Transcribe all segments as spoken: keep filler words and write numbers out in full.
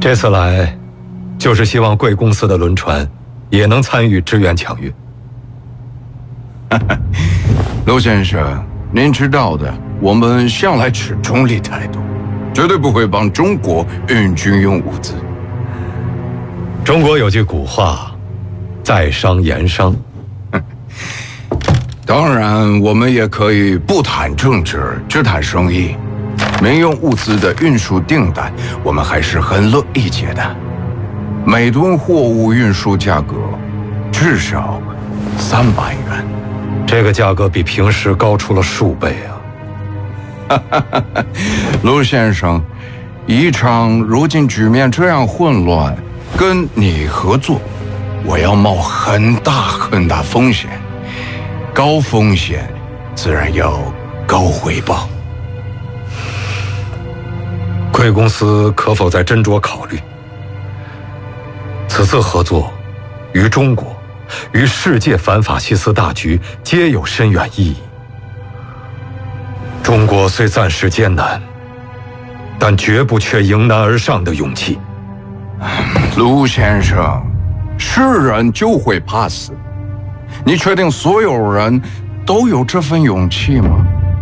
这次来，就是希望贵公司的轮船也能参与支援抢运。 陆先生，您知道的，我们向来持中立态度，绝对不会帮中国运军用物资。 中国有句古话，在商言商。 当然，我们也可以不谈政治，只谈生意。民用物资的运输订单，我们还是很乐意接的。每吨货物运输价格至少三百元， 这个价格比平时高出了数倍啊！ 陆先生，宜昌如今局面这样混乱，跟你合作，我要冒很大很大风险。高风险，自然要高回报。 贵公司可否再斟酌考虑？此次合作，于中国、于世界反法西斯大局皆有深远意义。中国虽暂时艰难，但绝不缺迎难而上的勇气。 陆先生，是人就会怕死，你确定所有人都有这份勇气吗？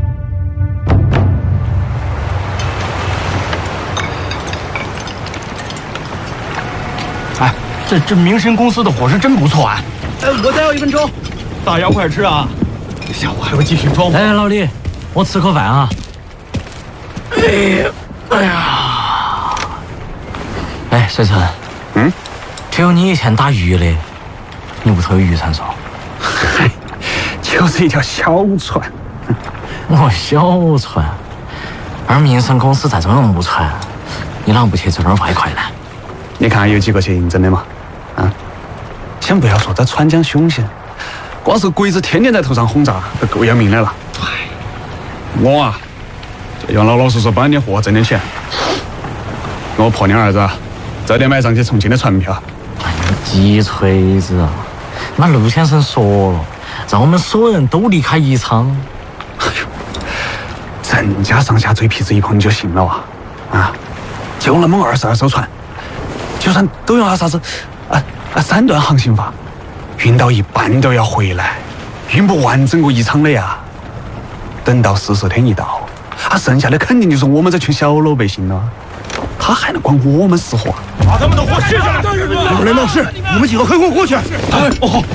哎，这这明神公司的伙食真不错啊！ 哎，我再要一份粥。大杨，快吃啊！下午还会继续装。 哎，老李，我吃口饭啊。哎呀，哎呀，哎，水城， 嗯， 只有你以前打鱼的，你屋头有渔船嗦？ 嗨，就是一条小船。 我小船，而民生公司在这种木船，你啷不去这点外快呢？ 你看有几个去应征的嘛？啊，先不要说在川江凶险，光是鬼子天天在头上轰炸，都够要命的了。我啊，就要老老实实搬点货，挣点钱。我破你儿子，早点买上去重庆的船票。 哎呀，鸡锤子啊！那陆先生说了，让我们所有人都离开宜昌。 哎呦，郑家上下嘴皮子一碰就行了啊！啊，就那么二十二艘船。就算都用啊啥子啊啊三段航行法，运到一半都要回来，运不完整个宜昌的呀。等到四十天一到，啊，剩下的肯定就是我们这群小老百姓了。他还能管我们死活？ 把他们的货卸下来！有人闹事，你们几个跟我过去。哎，哦好。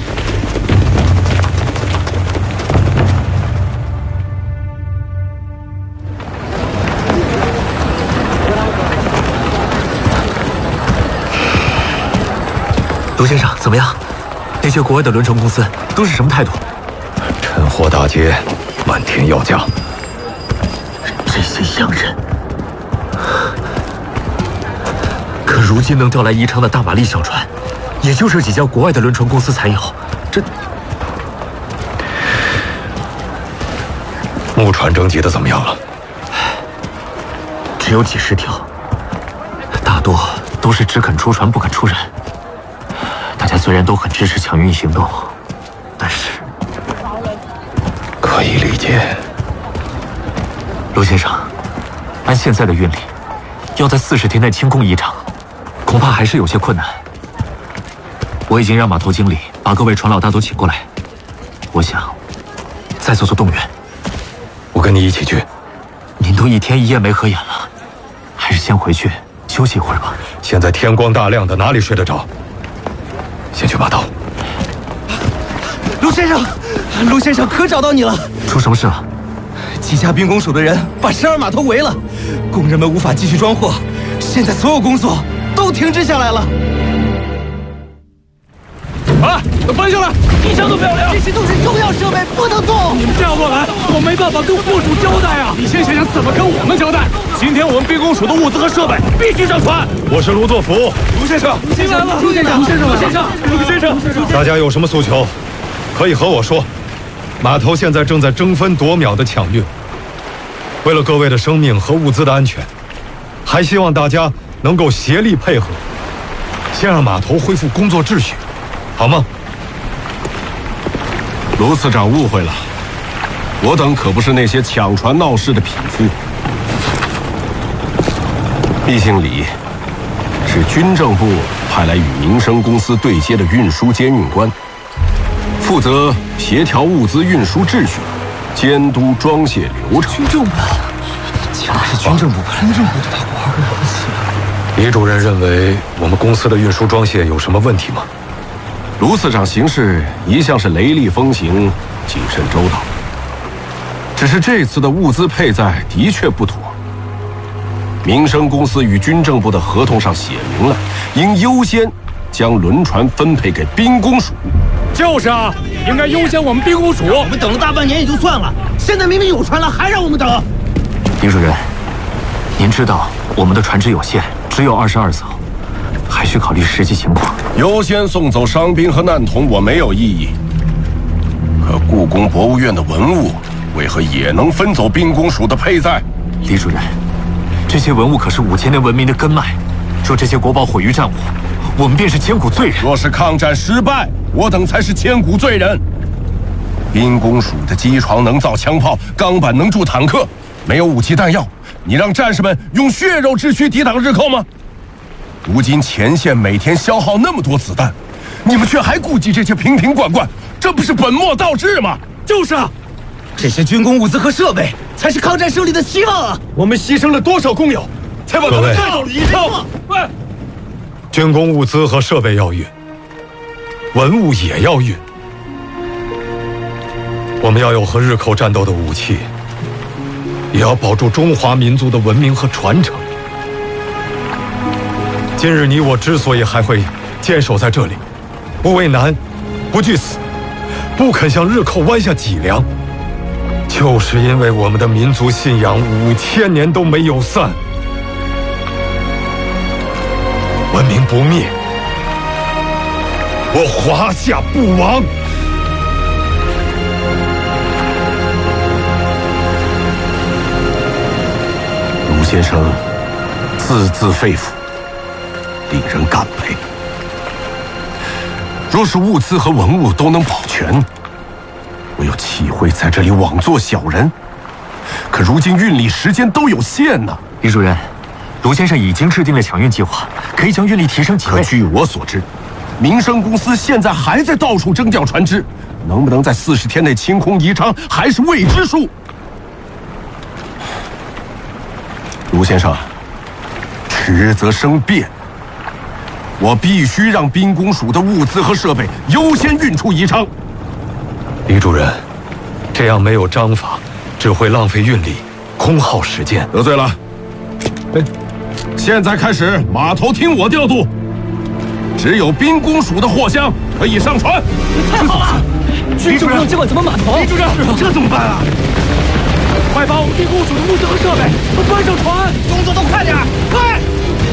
卢先生怎么样？那些国外的轮船公司都是什么态度？ 趁火打劫，漫天要价。 这些洋人，可如今能调来宜昌的大马力小船，也就这几家国外的轮船公司才有。这木船征集的怎么样了？ 只有几十条，大多都是只肯出船不肯出人。大家虽然都很支持抢运行动，但是可以理解。 卢先生，按现在的运力，要在四十天内清空宜昌，恐怕还是有些困难。我已经让码头经理把各位船老大都请过来，我想再做做动员。 我跟你一起去。 您都一天一夜没合眼了，还是先回去休息一会儿吧。 现在天光大亮的，哪里睡得着？先去码头。 陆先生，陆先生，可找到你了！ 出什么事了？ 几家兵工署的人把十二码头围了，工人们无法继续装货，现在所有工作都停滞下来了。 啊，都搬下来，一枪都不要留！ 这些都是重要设备，不能动。 你们这样乱来，我没办法跟部署交代啊！你先想想怎么跟我们交代。今天我们兵工署的物资和设备必须上船。 我是卢作孚。 卢先生，卢先生，卢先生，卢先生，卢先生，卢先生， 大家有什么诉求，可以和我说。码头现在正在争分夺秒的抢运，为了各位的生命和物资的安全，还希望大家能够协力配合，先让码头恢复工作秩序，好吗？ 卢次长误会了，我等可不是那些抢船闹事的匹夫。毕竟李是军政部派来与民生公司对接的运输监运官，负责协调物资运输秩序，监督装卸流程。 军政部，竟然是军政部派来军政部的大官。 李主任认为我们公司的运输装卸有什么问题吗？ 卢司长行事一向是雷厉风行，谨慎周到。只是这次的物资配载的确不妥。民生公司与军政部的合同上写明了，应优先将轮船分配给兵工署。 就是啊，应该优先我们兵工署。 我们等了大半年也就算了，现在明明有船了，还让我们等。 李主任，您知道我们的船只有限，只有二十二艘，还需考虑实际情况。 优先送走伤兵和难童，我没有异议。可故宫博物院的文物，为何也能分走兵工署的配载？ 李主任，这些文物可是五千年文明的根脉，若这些国宝毁于战火，我们便是千古罪人。 若是抗战失败，我等才是千古罪人。兵工署的机床能造枪炮，钢板能铸坦克，没有武器弹药，你让战士们用血肉之躯抵挡日寇吗？如今前线每天消耗那么多子弹，你们却还顾及这些瓶瓶罐罐，这不是本末倒置吗？ 就是啊，这些军工物资和设备才是抗战胜利的希望啊！ 我们牺牲了多少工友，才把他们带走了一趟？喂， 军工物资和设备要运，文物也要运。我们要有和日寇战斗的武器，也要保住中华民族的文明和传承。今日你我之所以还会坚守在这里，不畏难，不惧死，不肯向日寇弯下脊梁，就是因为我们的民族信仰五千年都没有散，文明不灭，我华夏不亡。 卢先生字字肺腑，令人感佩。若是物资和文物都能保全，我又岂会在这里枉做小人？可如今运力时间都有限呢。 李主任，卢先生已经制定了抢运计划，可以将运力提升几倍。 可据我所知，民生公司现在还在到处征调船只，能不能在四十天内清空宜昌，还是未知数。卢先生，迟则生变。我必须让兵工署的物资和设备优先运出宜昌。 李主任，这样没有章法，只会浪费运力，空耗时间。 得罪了。哎，现在开始，码头听我调度。只有兵工署的货箱可以上船。 太好了！军政部接管咱们码头。 李主任，这怎么办啊？快把我们兵工署的物资和设备都搬上船！ 动作都快点，快！